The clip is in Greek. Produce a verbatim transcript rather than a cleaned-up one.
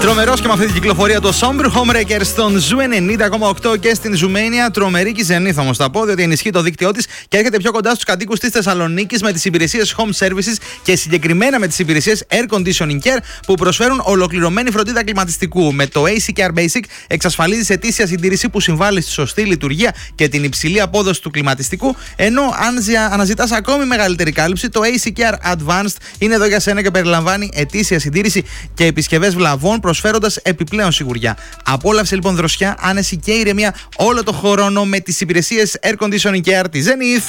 Τρομερός και με αυτή την κυκλοφορία το Somber Homewrecker στον Ζου ενενήντα κόμμα οκτώ και στην Ζουμένια. Τρομερή και Zenith όμως θα πω, διότι ενισχύει το δίκτυό της και έρχεται πιο κοντά στους κατοίκους της Θεσσαλονίκης με τις υπηρεσίες Home Services και συγκεκριμένα με τις υπηρεσίες Air Conditioning Care που προσφέρουν ολοκληρωμένη φροντίδα κλιματιστικού. Με το έι σι Care Basic εξασφαλίζεις ετήσια συντήρηση που συμβάλλει στη σωστή λειτουργία και την υψηλή απόδοση του κλιματιστικού. Ενώ αν αναζητάς ακόμη μεγαλύτερη κάλυψη, το έι σι Care Advanced είναι εδώ για σένα και περιλαμβάνει ετήσια συντήρηση και επισκευές βλαβών, προσφέροντας επιπλέον σιγουριά. Απόλαυσε λοιπόν δροσιά, άνεση και ηρεμία όλο το χρόνο με τις υπηρεσίες Air Conditioning Care τη Zenith.